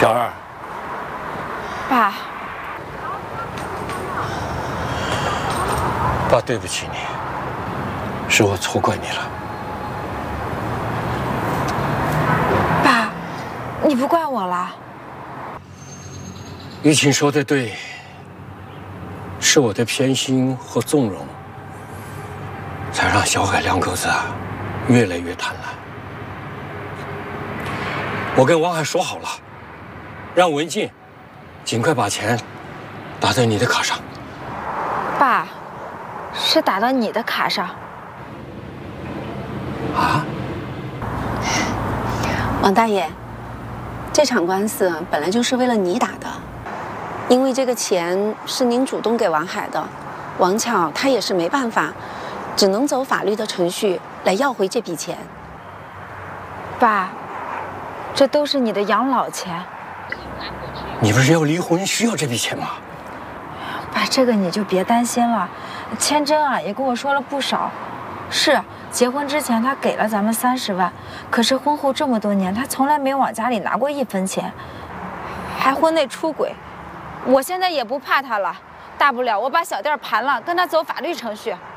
小二， 爸， 爸对不起你，是我错怪你了。 爸，你不怪我了。 玉琴说的对，是我的偏心和纵容，才让小海两口子越来越贪婪。我跟王海说好了，让文静尽快把钱打在你的卡上。 爸，是打到你的卡上。 啊？ 王大爷，这场官司本来就是为了你打的，因为这个钱是您主动给王海的，王巧他也是没办法，只能走法律的程序来要回这笔钱。 爸，这都是你的养老钱。 你不是要离婚需要这笔钱吗？ 爸，这个你就别担心了。千真啊也跟我说了不少，是结婚之前他给了咱们30万，可是婚后这么多年他从来没往家里拿过1分钱，还婚内出轨。我现在也不怕他了，大不了我把小店盘了，跟他走法律程序。